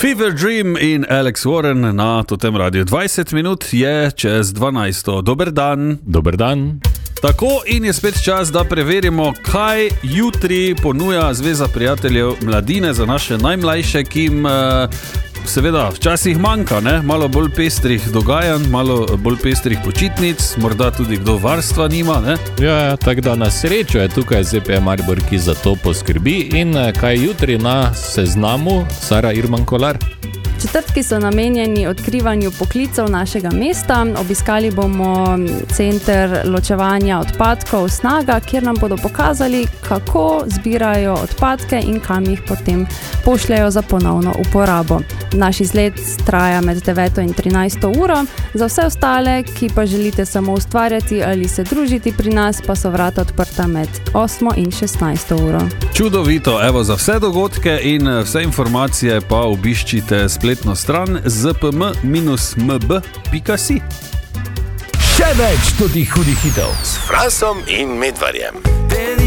Fever Dream in Alex Warren na Totem Radio. 20 minut je čez 12. Dober dan. Dober dan. Tako, in je spet čas, da preverimo, kaj jutri ponuja Zveza prijateljev mladine za naše najmlajše, ki jim seveda včasih manjka, ne? Malo bolj pestrih dogajanj, malo bolj pestrih počitnic, morda tudi kdo varstva nima, ne? Ja, tako da na srečo je tukaj ZPM Maribor, ki za to poskrbi. In kaj jutri na seznamu, Sara Irman Kolar? Četrtki so namenjeni odkrivanju poklicev našega mesta. Obiskali bomo center ločevanja odpadkov Snaga, kjer nam bodo pokazali, kako zbirajo odpadke in kam jih potem pošljajo za ponovno uporabo. Naš izlet traja med 9 in 13 uro. Za vse ostale, ki pa želite samo ustvarjati ali se družiti pri nas, pa so vrata odprta med 8 in 16 uro. Čudovito, evo, za vse dogodke in vse informacije pa obiščite spletno stran zpm-mb.si. Še več tudi hudih hitov s Frasom in Medvarjem.